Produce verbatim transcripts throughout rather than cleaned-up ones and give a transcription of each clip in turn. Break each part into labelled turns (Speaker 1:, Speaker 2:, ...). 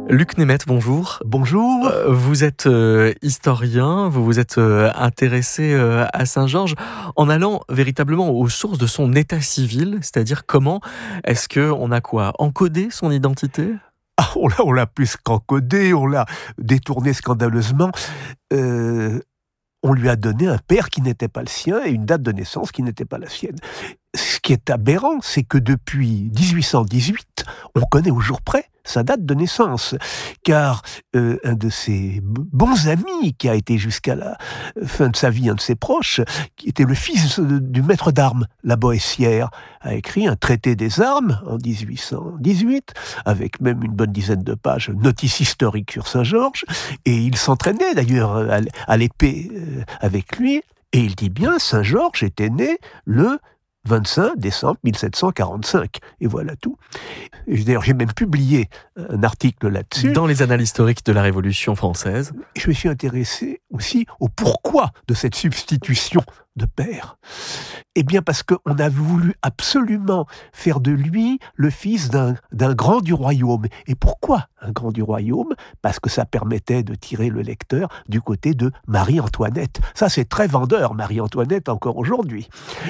Speaker 1: Luc Nemeth, bonjour.
Speaker 2: Bonjour.
Speaker 1: Euh, vous êtes euh, historien, vous vous êtes euh, intéressé euh, à Saint-Georges en allant véritablement aux sources de son état civil, c'est-à-dire comment est-ce qu'on a quoi encodé son identité ?
Speaker 2: Ah, on l'a, on l'a plus qu'encodé, on l'a détourné scandaleusement. Euh, on lui a donné un père qui n'était pas le sien et une date de naissance qui n'était pas la sienne. Ce qui est aberrant, c'est que depuis dix-huit cent dix-huit, on connaît au jour près sa date de naissance, car euh, un de ses bons amis, qui a été jusqu'à la fin de sa vie un de ses proches, qui était le fils du maître d'armes, la Boessière, a écrit un traité des armes en dix-huit cent dix-huit, avec même une bonne dizaine de pages, notice historique sur Saint-Georges, et il s'entraînait d'ailleurs à l'épée avec lui, et il dit bien, Saint-Georges était né le vingt-cinq décembre mille sept cent quarante-cinq. Et voilà tout. Et d'ailleurs, j'ai même publié un article là-dessus.
Speaker 1: Dans les annales historiques de la Révolution française.
Speaker 2: Je me suis intéressé aussi au pourquoi de cette substitution de père. Eh bien, parce qu'on a voulu absolument faire de lui le fils d'un, d'un grand du royaume. Et pourquoi un grand du royaume ? Parce que ça permettait de tirer le lecteur du côté de Marie-Antoinette. Ça, c'est très vendeur, Marie-Antoinette, encore aujourd'hui.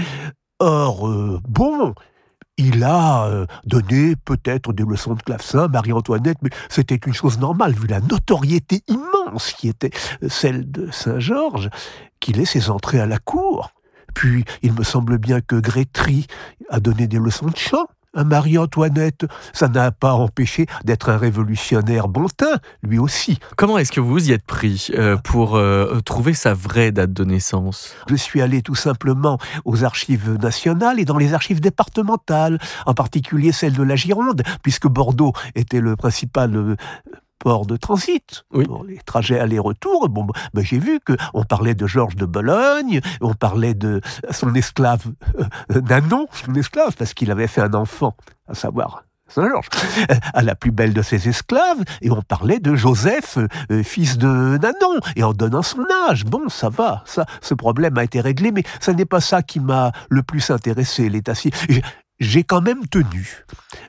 Speaker 2: Or, euh, bon, il a euh, donné peut-être des leçons de clavecin, Marie-Antoinette, mais c'était une chose normale, vu la notoriété immense qui était celle de Saint-Georges, qu'il ait ses entrées à la cour. Puis, il me semble bien que Grétry a donné des leçons de chant à Marie-Antoinette. Ça n'a pas empêché d'être un révolutionnaire bon teint, lui aussi.
Speaker 1: Comment est-ce que vous y êtes pris euh, pour euh, trouver sa vraie date de naissance ?
Speaker 2: Je suis allé tout simplement aux archives nationales et dans les archives départementales, en particulier celles de la Gironde, puisque Bordeaux était le principal euh, port de transit,
Speaker 1: oui.
Speaker 2: Pour les trajets aller-retour. Bon, ben j'ai vu qu'on parlait de Georges de Bologne, on parlait de son esclave euh, Nanon, son esclave, parce qu'il avait fait un enfant, à savoir Saint-Georges, à la plus belle de ses esclaves, et on parlait de Joseph, euh, fils de Nanon, et en donnant son âge. Bon, ça va, ça, ce problème a été réglé, mais ça n'est pas ça qui m'a le plus intéressé, l'état civil. J'ai quand même tenu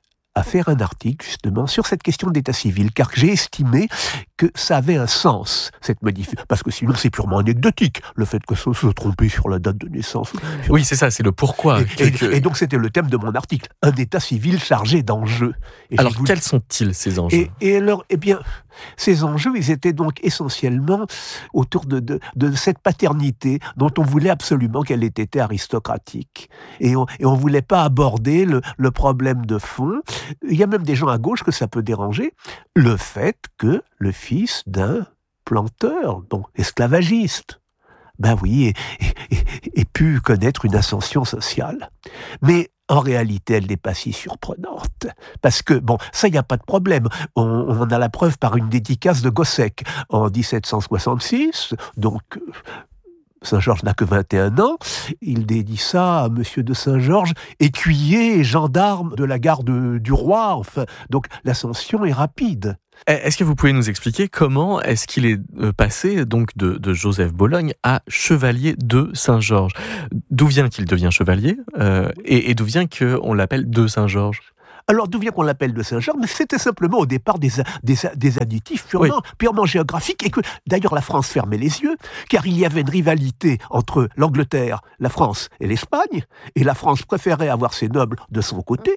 Speaker 2: à faire un article, justement, sur cette question d'état civil, car j'ai estimé que ça avait un sens, cette modif. Parce que sinon, c'est purement anecdotique, le fait que ça se tromper sur la date de naissance.
Speaker 1: Oui, c'est ça, c'est le pourquoi.
Speaker 2: Et,
Speaker 1: que,
Speaker 2: et,
Speaker 1: que...
Speaker 2: et donc, c'était le thème de mon article, un état civil chargé d'enjeux. Et
Speaker 1: alors,
Speaker 2: voulu...
Speaker 1: quels sont-ils, ces enjeux ?
Speaker 2: et, et alors, eh bien, ces enjeux, ils étaient donc essentiellement autour de, de, de cette paternité dont on voulait absolument qu'elle ait été aristocratique. Et on ne voulait pas aborder le, le problème de fond. Il y a même des gens à gauche que ça peut déranger, le fait que le fils d'un planteur, donc esclavagiste, ben oui, ait, ait, ait pu connaître une ascension sociale. Mais en réalité, elle n'est pas si surprenante. Parce que, bon, ça, il n'y a pas de problème. On, on en a la preuve par une dédicace de Gossec en dix-sept cent soixante-six, donc... Saint-Georges n'a que vingt et un ans, il dédie ça à Monsieur de Saint-Georges, écuyer et gendarme de la garde du roi, enfin, donc l'ascension est rapide.
Speaker 1: Est-ce que vous pouvez nous expliquer comment est-ce qu'il est passé donc de, de Joseph Bologne à chevalier de Saint-Georges ? D'où vient qu'il devient chevalier euh, et, et d'où vient qu'on l'appelle de Saint-Georges ?
Speaker 2: Alors, d'où vient qu'on l'appelle de Saint-Georges ? Mais c'était simplement au départ des, des, des additifs purement, oui. purement géographiques, et que d'ailleurs la France fermait les yeux, car il y avait une rivalité entre l'Angleterre, la France et l'Espagne, et la France préférait avoir ses nobles de son côté,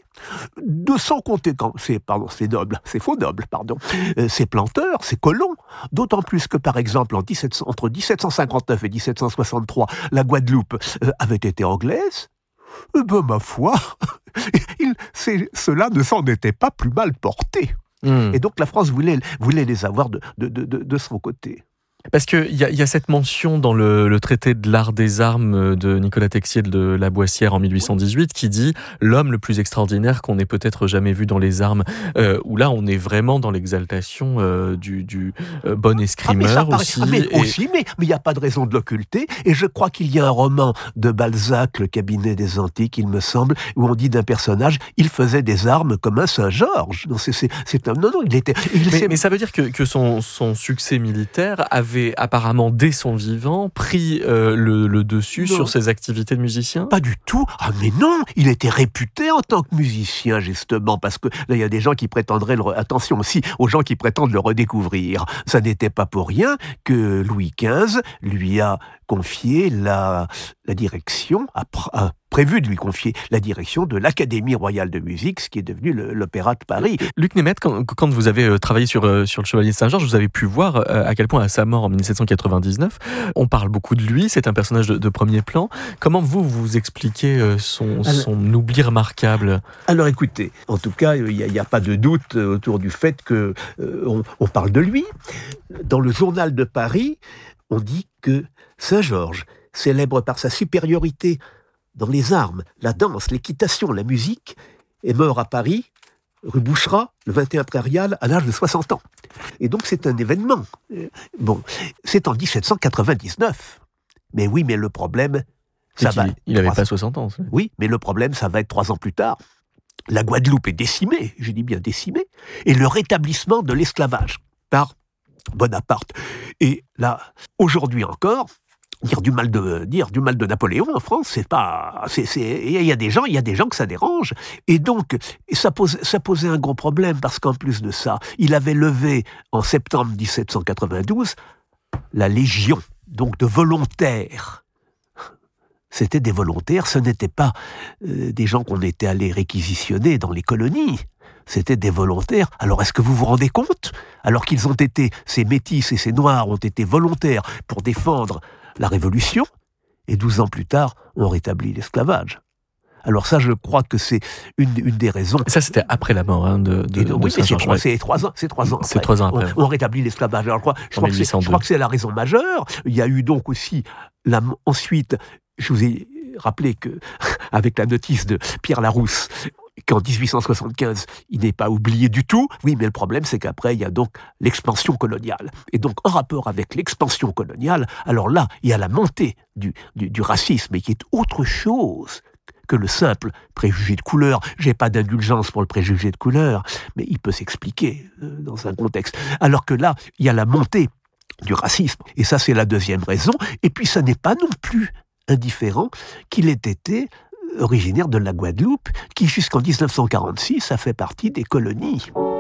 Speaker 2: de son côté, quand, c'est, pardon, ses nobles, ses faux nobles, pardon, euh, ses planteurs, ses colons, d'autant plus que, par exemple, en dix-sept cents, entre dix-sept cent cinquante-neuf et dix-sept cent soixante-trois, la Guadeloupe euh, avait été anglaise. Eh ben, ma foi, il, cela ne s'en était pas plus mal porté. Mmh. Et donc la France voulait, voulait les avoir de, de, de, de son côté.
Speaker 1: Parce qu'il y, y a cette mention dans le, le traité de l'art des armes de Nicolas Texier de la Boissière en mille huit cent dix-huit qui dit « l'homme le plus extraordinaire qu'on ait peut-être jamais vu dans les armes euh, », où là on est vraiment dans l'exaltation euh, du, du euh, bon escrimeur
Speaker 2: ah,
Speaker 1: aussi.
Speaker 2: Ah, mais
Speaker 1: et...
Speaker 2: aussi, mais il n'y a pas de raison de l'occulter. Et je crois qu'il y a un roman de Balzac, Le cabinet des antiques, il me semble, où on dit d'un personnage « il faisait des armes comme un Saint-Georges ». Non, c'est, c'est, c'est un... non, non, il était... Il
Speaker 1: mais,
Speaker 2: s'est...
Speaker 1: mais ça veut dire que, que son, son succès militaire avait avait apparemment, dès son vivant, pris euh, le, le dessus
Speaker 2: Non.
Speaker 1: sur ses activités de musicien?
Speaker 2: Pas du tout. Ah mais non, il était réputé en tant que musicien, justement, parce que là, il y a des gens qui prétendraient, le re... attention aussi, aux gens qui prétendent le redécouvrir. Ça n'était pas pour rien que Louis quinze lui a confié la, la direction, a, pr- a prévu de lui confier la direction de l'Académie royale de musique, ce qui est devenu le- l'Opéra de Paris.
Speaker 1: Luc Nemeth, quand, quand vous avez euh, travaillé sur, euh, sur le Chevalier de Saint-Georges, vous avez pu voir euh, à quel point, à sa mort en dix-sept cent quatre-vingt-dix-neuf, on parle beaucoup de lui, c'est un personnage de, de premier plan. Comment vous, vous expliquez euh, son,
Speaker 2: Alors,
Speaker 1: son oubli remarquable?
Speaker 2: Alors écoutez, en tout cas, il n'y a, a pas de doute autour du fait qu'on euh, on parle de lui. Dans le journal de Paris, on dit que Saint-Georges, célèbre par sa supériorité dans les armes, la danse, l'équitation, la musique, est mort à Paris, rue Boucherat, le vingt et un Prairial, à l'âge de soixante ans. Et donc c'est un événement. Bon, c'est en dix-sept cent quatre-vingt-dix-neuf. Mais oui, mais le problème, ça va...
Speaker 1: Il n'avait pas soixante ans. Ça.
Speaker 2: Oui, mais le problème, ça va être trois ans plus tard. La Guadeloupe est décimée, je dis bien décimée, et le rétablissement de l'esclavage par Bonaparte. Et là, aujourd'hui encore, dire du mal de dire du mal de Napoléon en France, c'est pas, c'est, c'est, il y a des gens, il y a des gens que ça dérange, et donc ça pose, ça posait un gros problème parce qu'en plus de ça, il avait levé en septembre dix-sept cent quatre-vingt-douze la Légion, donc de volontaires. C'était des volontaires, ce n'étaient pas euh, des gens qu'on était allés réquisitionner dans les colonies. C'était des volontaires. Alors, est-ce que vous vous rendez compte? Alors qu'ils ont été, ces métis et ces noirs ont été volontaires pour défendre la Révolution, et douze ans plus tard, on rétablit l'esclavage. Alors ça, je crois que c'est une, une des raisons.
Speaker 1: Ça, c'était après la mort hein, de, de,
Speaker 2: donc,
Speaker 1: de
Speaker 2: oui,
Speaker 1: Saint-Georges.
Speaker 2: C'est, c'est trois ans, c'est trois ans.
Speaker 1: C'est trois ans après.
Speaker 2: On, on rétablit l'esclavage. Alors, je crois, je, crois que c'est, je crois que c'est la raison majeure. Il y a eu donc aussi la, ensuite. Je vous ai rappelé que, avec la notice de Pierre Larousse, qu'en dix-huit cent soixante-quinze, il n'est pas oublié du tout. Oui, mais le problème, c'est qu'après, il y a donc l'expansion coloniale. Et donc, en rapport avec l'expansion coloniale, alors là, il y a la montée du, du, du racisme, et qui est autre chose que le simple préjugé de couleur. J'ai pas d'indulgence pour le préjugé de couleur, mais il peut s'expliquer euh, dans un contexte. Alors que là, il y a la montée du racisme. Et ça, c'est la deuxième raison. Et puis, ça n'est pas non plus indifférent qu'il ait été originaire de la Guadeloupe, qui jusqu'en dix-neuf cent quarante-six a fait partie des colonies.